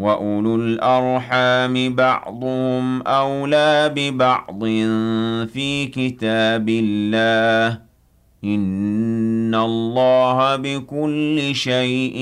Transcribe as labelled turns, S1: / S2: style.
S1: وَأُولُو الْأَرْحَامِ بَعْضُهُمْ أَوْلَىٰ بِبَعْضٍ فِي كِتَابِ اللَّهِ ۗ إِنَّ اللَّهَ بِكُلِّ شَيْءٍ